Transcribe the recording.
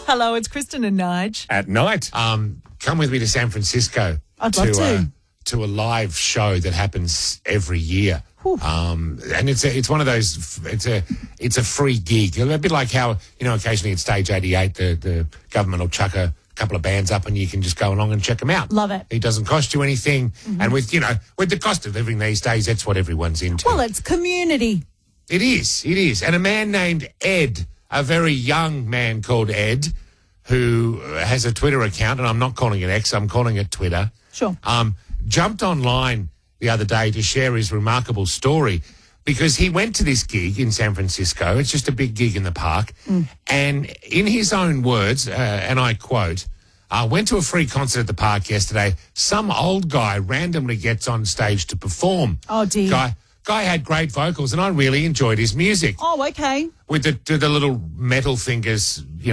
Hello, it's Kristen and Nige. At night. Come with me to San Francisco. I'd love to. To a live show that happens every year. And it's one of those, it's a free gig. A bit like how, occasionally at Stage 88, the government will chuck a couple of bands up and you can just go along and check them out. Love it. It doesn't cost you anything. And with the cost of living these days, that's what everyone's into. Well, it's community. It is. And a man named Ed, a very young man called Ed, who has a Twitter account, and I'm not calling it X, I'm calling it Twitter. Sure. Jumped online the other day to share his remarkable story because he went to this gig in San Francisco. It's just a big gig in the park. And in his own words, and I quote, went to a free concert at the park yesterday. Some old guy randomly gets on stage to perform. Oh, dear. Guy had great vocals, and I really enjoyed his music. Oh, okay. With the little metal fingers,